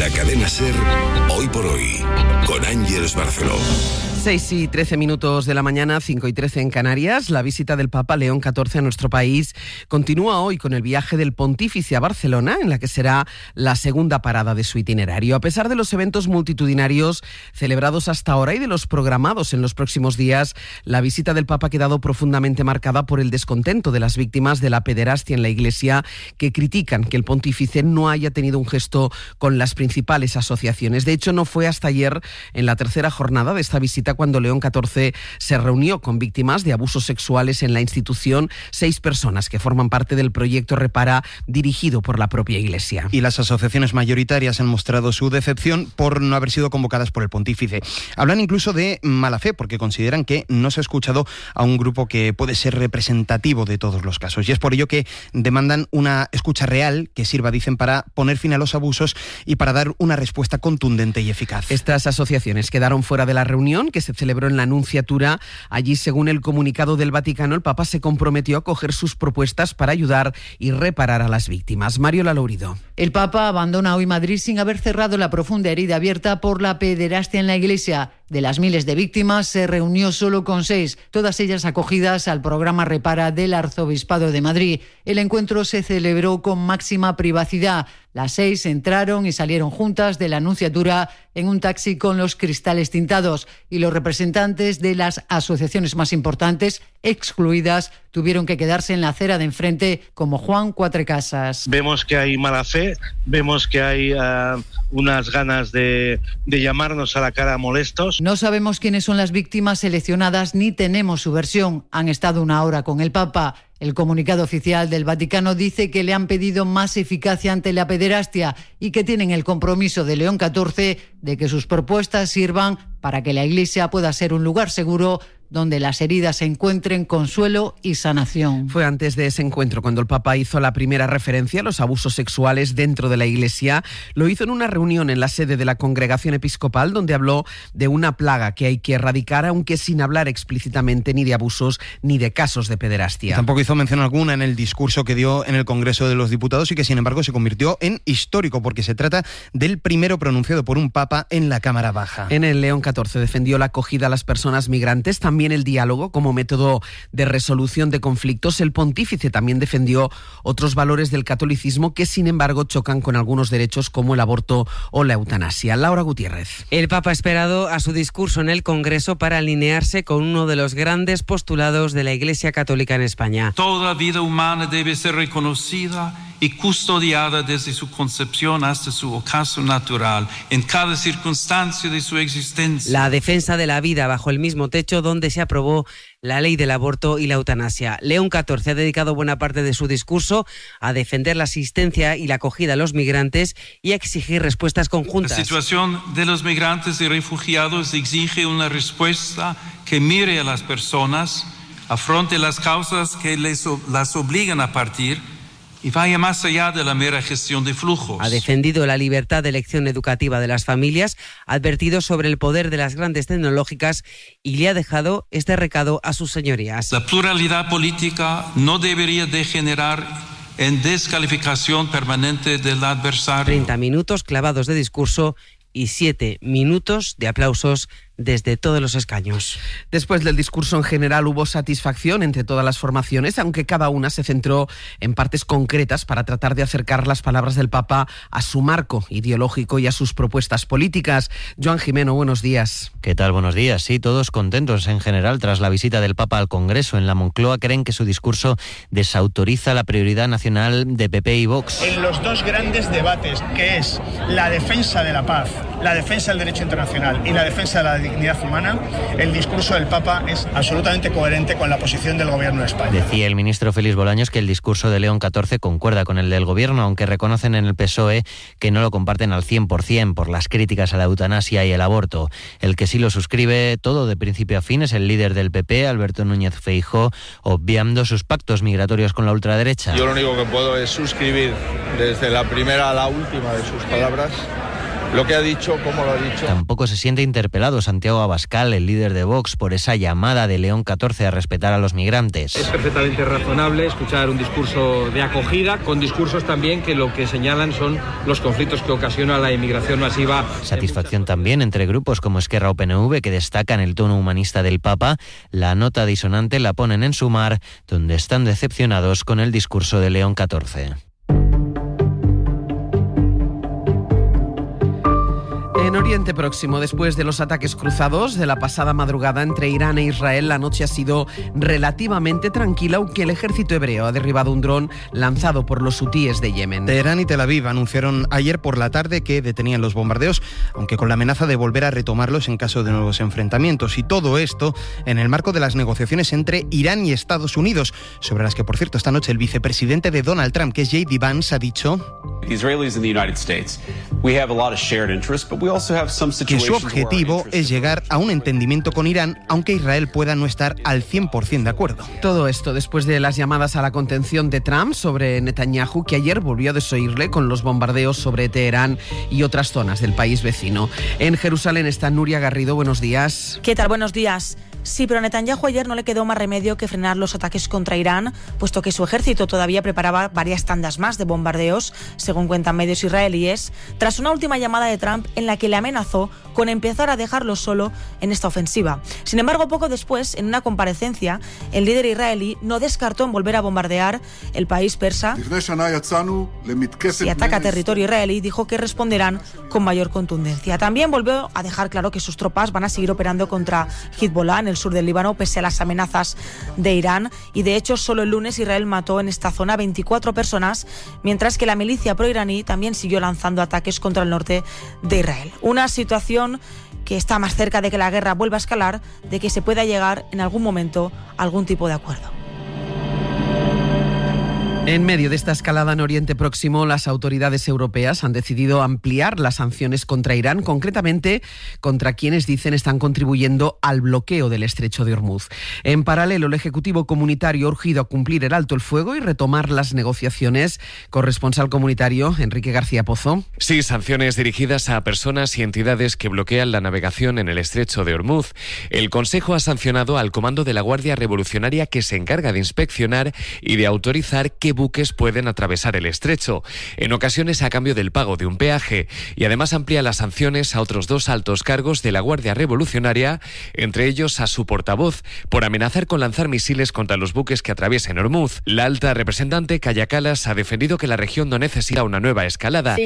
la cadena SER, Hoy por Hoy, con Ángeles Barceló. 6:13 de la mañana, 5:13 en Canarias. La visita del Papa León XIV a nuestro país continúa hoy con el viaje del pontífice a Barcelona, en la que será la segunda parada de su itinerario. A pesar de los eventos multitudinarios celebrados hasta ahora y de los programados en los próximos días, la visita del Papa ha quedado profundamente marcada por el descontento de las víctimas de la pederastia en la Iglesia, que critican que el pontífice no haya tenido un gesto con las principales asociaciones. De hecho, no fue hasta ayer, en la tercera jornada de esta visita, cuando León XIV se reunió con víctimas de abusos sexuales en la institución, 6 personas que forman parte del proyecto Repara, dirigido por la propia Iglesia. Y las asociaciones mayoritarias han mostrado su decepción por no haber sido convocadas por el pontífice. Hablan incluso de mala fe, porque consideran que no se ha escuchado a un grupo que puede ser representativo de todos los casos. Y es por ello que demandan una escucha real que sirva, dicen, para poner fin a los abusos y para dar una respuesta contundente y eficaz. Estas asociaciones quedaron fuera de la reunión que se celebró en la Nunciatura. Allí, según el comunicado del Vaticano, el Papa se comprometió a acoger sus propuestas para ayudar y reparar a las víctimas. Mario Lalourido. El Papa abandona hoy Madrid sin haber cerrado la profunda herida abierta por la pederastia en la Iglesia. De las miles de víctimas, se reunió solo con 6, todas ellas acogidas al programa Repara del Arzobispado de Madrid. El encuentro se celebró con máxima privacidad. Las 6 entraron y salieron juntas de la Nunciatura en un taxi con los cristales tintados, y los representantes de las asociaciones más importantes, excluidas, tuvieron que quedarse en la acera de enfrente, como Juan Cuatrecasas. Vemos que hay mala fe, vemos que hay unas ganas de llamarnos a la cara molestos. No sabemos quiénes son las víctimas seleccionadas ni tenemos su versión. Han estado una hora con el Papa. El comunicado oficial del Vaticano dice que le han pedido más eficacia ante la pederastia y que tienen el compromiso de León XIV de que sus propuestas sirvan para que la Iglesia pueda ser un lugar seguro donde las heridas encuentren consuelo y sanación. Fue antes de ese encuentro cuando el Papa hizo la primera referencia a los abusos sexuales dentro de la Iglesia. Lo hizo en una reunión en la sede de la Congregación Episcopal, donde habló de una plaga que hay que erradicar, aunque sin hablar explícitamente ni de abusos ni de casos de pederastia. Tampoco hizo mención alguna en el discurso que dio en el Congreso de los Diputados y que, sin embargo, se convirtió en histórico, porque se trata del primero pronunciado por un Papa en la Cámara Baja. En el León XIV defendió la acogida a las personas migrantes, también el diálogo como método de resolución de conflictos. El pontífice también defendió otros valores del catolicismo que, sin embargo, chocan con algunos derechos como el aborto o la eutanasia. Laura Gutiérrez. El Papa ha esperado a su discurso en el Congreso para alinearse con uno de los grandes postulados de la Iglesia Católica en España. Toda vida humana debe ser reconocida y custodiada desde su concepción hasta su ocaso natural, en cada circunstancia de su existencia. La defensa de la vida bajo el mismo techo donde se aprobó la ley del aborto y la eutanasia. León XIV ha dedicado buena parte de su discurso a defender la asistencia y la acogida a los migrantes y a exigir respuestas conjuntas. La situación de los migrantes y refugiados exige una respuesta que mire a las personas, afronte las causas que las obligan a partir y vaya más allá de la mera gestión de flujos. Ha defendido la libertad de elección educativa de las familias, ha advertido sobre el poder de las grandes tecnológicas y le ha dejado este recado a sus señorías. La pluralidad política no debería degenerar en descalificación permanente del adversario. 30 minutos clavados de discurso y 7 minutos de aplausos desde todos los escaños. Después del discurso en general hubo satisfacción entre todas las formaciones, aunque cada una se centró en partes concretas para tratar de acercar las palabras del Papa a su marco ideológico y a sus propuestas políticas. Joan Jimeno, buenos días. ¿Qué tal? Buenos días. Sí, todos contentos en general tras la visita del Papa al Congreso. En la Moncloa creen que su discurso desautoriza la prioridad nacional de PP y Vox. En los dos grandes debates, que es la defensa de la paz, la defensa del derecho internacional y la defensa de la dignidad humana, el discurso del Papa es absolutamente coherente con la posición del Gobierno de España. Decía el ministro Félix Bolaños que el discurso de León XIV concuerda con el del Gobierno, aunque reconocen en el PSOE que no lo comparten al 100% por las críticas a la eutanasia y el aborto. El que sí lo suscribe todo de principio a fin es el líder del PP, Alberto Núñez Feijóo, obviando sus pactos migratorios con la ultraderecha. Yo lo único que puedo es suscribir desde la primera a la última de sus palabras lo que ha dicho, cómo lo ha dicho. Tampoco se siente interpelado Santiago Abascal, el líder de Vox, por esa llamada de León XIV a respetar a los migrantes. Es perfectamente razonable escuchar un discurso de acogida, con discursos también que lo que señalan son los conflictos que ocasiona la inmigración masiva. Satisfacción también entre grupos como Esquerra o PNV, que destacan el tono humanista del Papa. La nota disonante la ponen en Sumar, donde están decepcionados con el discurso de León XIV. En Oriente Próximo, después de los ataques cruzados de la pasada madrugada entre Irán e Israel, la noche ha sido relativamente tranquila, aunque el ejército hebreo ha derribado un dron lanzado por los hutíes de Yemen. Teherán y Tel Aviv anunciaron ayer por la tarde que detenían los bombardeos, aunque con la amenaza de volver a retomarlos en caso de nuevos enfrentamientos. Y todo esto en el marco de las negociaciones entre Irán y Estados Unidos, sobre las que, por cierto, esta noche el vicepresidente de Donald Trump, que es J.D. Vance, ha dicho que su objetivo es llegar a un entendimiento con Irán, aunque Israel pueda no estar al 100% de acuerdo. Todo esto después de las llamadas a la contención de Trump sobre Netanyahu, que ayer volvió a desoírle con los bombardeos sobre Teherán y otras zonas del país vecino. En Jerusalén está Nuria Garrido. Buenos días. ¿Qué tal? Buenos días. Sí, pero a Netanyahu ayer no le quedó más remedio que frenar los ataques contra Irán, puesto que su ejército todavía preparaba varias tandas más de bombardeos, según cuentan medios israelíes, tras una última llamada de Trump en la que le amenazó con empezar a dejarlo solo en esta ofensiva. Sin embargo, poco después, en una comparecencia, el líder israelí no descartó en volver a bombardear el país persa. Si ataca territorio israelí, dijo que responderán con mayor contundencia. También volvió a dejar claro que sus tropas van a seguir operando contra Hezbollah en el sur del Líbano, pese a las amenazas de Irán. Y de hecho, solo el lunes Israel mató en esta zona 24 personas, mientras que la milicia proiraní también siguió lanzando ataques contra el norte de Israel. Una situación que está más cerca de que la guerra vuelva a escalar, de que se pueda llegar en algún momento a algún tipo de acuerdo. En medio de esta escalada en Oriente Próximo, las autoridades europeas han decidido ampliar las sanciones contra Irán, concretamente contra quienes dicen están contribuyendo al bloqueo del estrecho de Hormuz. En paralelo, el Ejecutivo Comunitario ha urgido a cumplir el alto el fuego y retomar las negociaciones. Corresponsal comunitario, Enrique García Pozo. Sí, sanciones dirigidas a personas y entidades que bloquean la navegación en el estrecho de Hormuz. El Consejo ha sancionado al Comando de la Guardia Revolucionaria, que se encarga de inspeccionar y de autorizar qué buques pueden atravesar el estrecho, en ocasiones a cambio del pago de un peaje, y además amplía las sanciones a otros 2 altos cargos de la Guardia Revolucionaria, entre ellos a su portavoz, por amenazar con lanzar misiles contra los buques que atraviesen Hormuz. La alta representante Kaja Kallas ha defendido que la región no necesita una nueva escalada.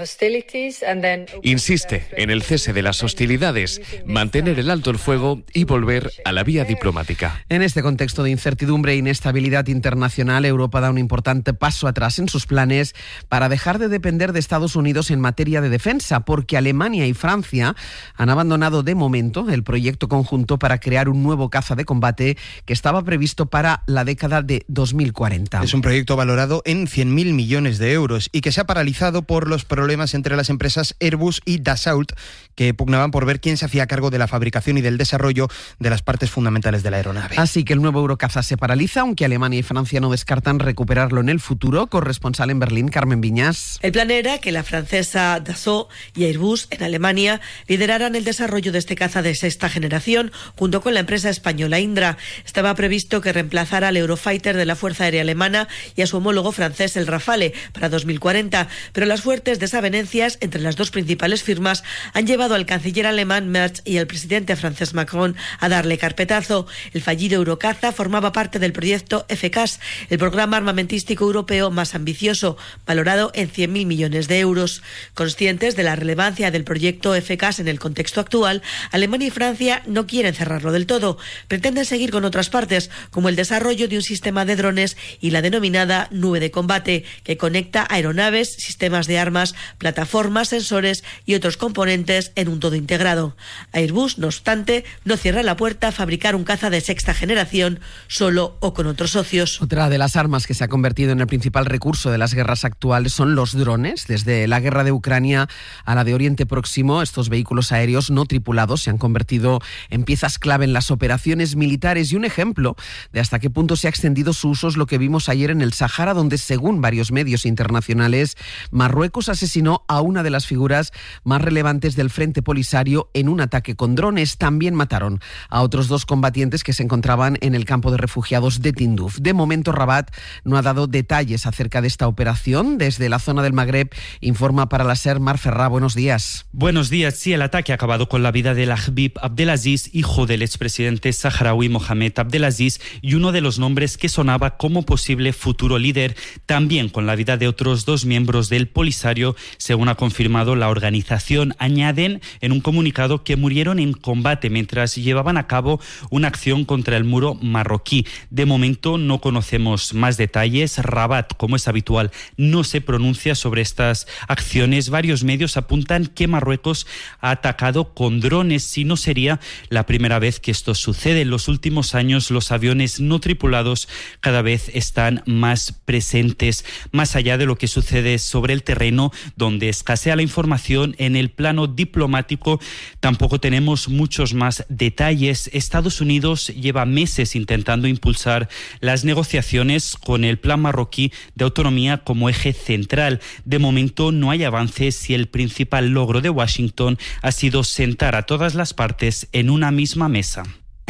Insiste en el cese de las hostilidades, mantener el alto el fuego y volver a la vía diplomática. En este contexto de incertidumbre e inestabilidad internacional, Europa da un importante paso atrás en sus planes para dejar de depender de Estados Unidos en materia de defensa, porque Alemania y Francia han abandonado de momento el proyecto conjunto para crear un nuevo caza de combate que estaba previsto para la década de 2040. Es un proyecto valorado en 100.000 millones de euros y que se ha paralizado por los problemas entre las empresas Airbus y Dassault, que pugnaban por ver quién se hacía cargo de la fabricación y del desarrollo de las partes fundamentales de la aeronave. Así que el nuevo Eurocaza se paraliza, aunque Alemania y Francia no descartan recuperarlo en el futuro. Corresponsal en Berlín, Carmen Viñas. El plan era que la francesa Dassault y Airbus en Alemania lideraran el desarrollo de este caza de 6ª generación junto con la empresa española Indra. Estaba previsto que reemplazara al Eurofighter de la Fuerza Aérea Alemana y a su homólogo francés, el Rafale, para 2040, pero las fuertes desavenencias entre las dos principales firmas han llevado al canciller alemán Merz y al presidente francés Macron a darle carpetazo. El fallido Eurocaza formaba parte del proyecto FCAS, el programa armamentístico europeo más ambicioso, valorado en 100.000 millones de euros. Conscientes de la relevancia del proyecto FCAS en el contexto actual, Alemania y Francia no quieren cerrarlo del todo. Pretenden seguir con otras partes, como el desarrollo de un sistema de drones y la denominada nube de combate, que conecta aeronaves, sistemas de armas, plataformas, sensores y otros componentes en un todo integrado. Airbus, no obstante, no cierra la puerta a fabricar un caza de 6ª generación solo o con otros socios. Otra de las armas que se ha convertido convertido en el principal recurso de las guerras actuales son los drones. Desde la guerra de Ucrania a la de Oriente Próximo, estos vehículos aéreos no tripulados se han convertido en piezas clave en las operaciones militares, y un ejemplo de hasta qué punto se ha extendido su uso es lo que vimos ayer en el Sáhara, donde, según varios medios internacionales, Marruecos asesinó a una de las figuras más relevantes del Frente Polisario en un ataque con drones. También mataron a otros 2 combatientes que se encontraban en el campo de refugiados de Tinduf. De momento, Rabat no ha dado detalles acerca de esta operación. Desde la zona del Magreb informa para la SER Mar Ferrá. Buenos días. Buenos días. Sí, el ataque ha acabado con la vida de Lahbib Abdelaziz, hijo del expresidente saharaui Mohamed Abdelaziz, y uno de los nombres que sonaba como posible futuro líder, también con la vida de otros 2 miembros del Polisario, según ha confirmado la organización. Añaden en un comunicado que murieron en combate mientras llevaban a cabo una acción contra el muro marroquí. De momento no conocemos más detalles. Rabat, como es habitual, no se pronuncia sobre estas acciones. Varios medios apuntan que Marruecos ha atacado con drones, y no sería la primera vez que esto sucede. En los últimos años los aviones no tripulados cada vez están más presentes. Más allá de lo que sucede sobre el terreno, donde escasea la información, en el plano diplomático tampoco tenemos muchos más detalles. Estados Unidos lleva meses intentando impulsar las negociaciones con el plan marroquí de autonomía como eje central. De momento no hay avances, y el principal logro de Washington ha sido sentar a todas las partes en una misma mesa.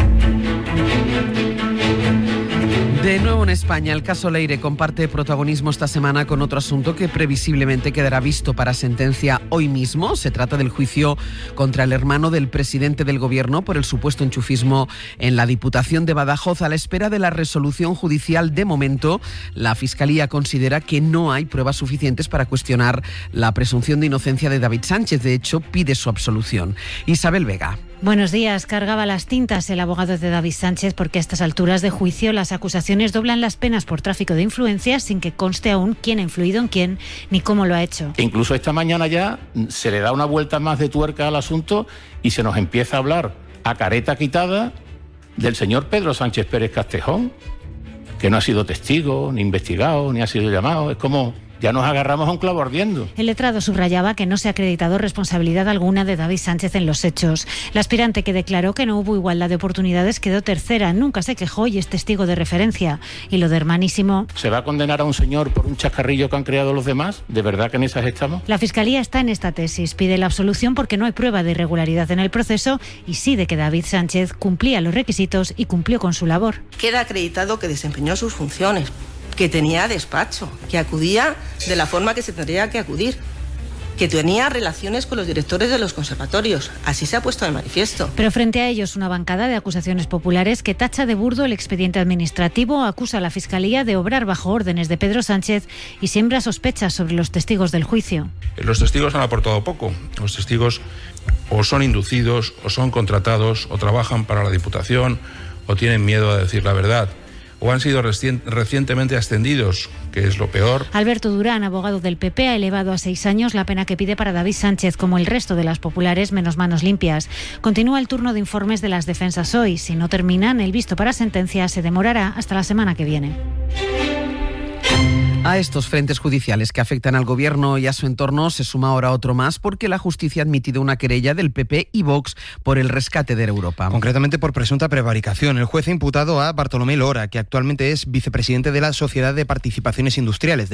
De nuevo en España, el caso Leire comparte protagonismo esta semana con otro asunto que previsiblemente quedará visto para sentencia hoy mismo. Se trata del juicio contra el hermano del presidente del Gobierno por el supuesto enchufismo en la Diputación de Badajoz. A la espera de la resolución judicial, de momento, la Fiscalía considera que no hay pruebas suficientes para cuestionar la presunción de inocencia de David Sánchez. De hecho, pide su absolución. Isabel Vega. Buenos días. Cargaba las tintas el abogado de David Sánchez porque a estas alturas de juicio las acusaciones doblan las penas por tráfico de influencias sin que conste aún quién ha influido en quién ni cómo lo ha hecho. Incluso esta mañana ya se le da una vuelta más de tuerca al asunto y se nos empieza a hablar a careta quitada del señor Pedro Sánchez Pérez Castejón, que no ha sido testigo, ni investigado, ni ha sido llamado. Es como... ya nos agarramos a un clavo ardiendo. El letrado subrayaba que no se ha acreditado responsabilidad alguna de David Sánchez en los hechos. La aspirante, que declaró que no hubo igualdad de oportunidades, quedó tercera. Nunca se quejó y es testigo de referencia. Y lo de hermanísimo... ¿Se va a condenar a un señor por un chascarrillo que han creado los demás? ¿De verdad que en esas estamos? La Fiscalía está en esta tesis. Pide la absolución porque no hay prueba de irregularidad en el proceso y sí de que David Sánchez cumplía los requisitos y cumplió con su labor. Queda acreditado que desempeñó sus funciones, que tenía despacho, que acudía de la forma que se tendría que acudir, que tenía relaciones con los directores de los conservatorios. Así se ha puesto de manifiesto. Pero frente a ellos, una bancada de acusaciones populares que tacha de burdo el expediente administrativo, acusa a la Fiscalía de obrar bajo órdenes de Pedro Sánchez y siembra sospechas sobre los testigos del juicio. Los testigos han aportado poco. Los testigos o son inducidos, o son contratados, o trabajan para la Diputación, o tienen miedo a decir la verdad, o han sido recientemente ascendidos, que es lo peor. Alberto Durán, abogado del PP, ha elevado a 6 años la pena que pide para David Sánchez, como el resto de las populares, menos manos limpias. Continúa el turno de informes de las defensas hoy. Si no terminan, el visto para sentencia se demorará hasta la semana que viene. A estos frentes judiciales que afectan al Gobierno y a su entorno se suma ahora otro más, porque la justicia ha admitido una querella del PP y Vox por el rescate de Europa. Concretamente por presunta prevaricación. El juez ha imputado a Bartolomé Lora, que actualmente es vicepresidente de la Sociedad de Participaciones Industriales,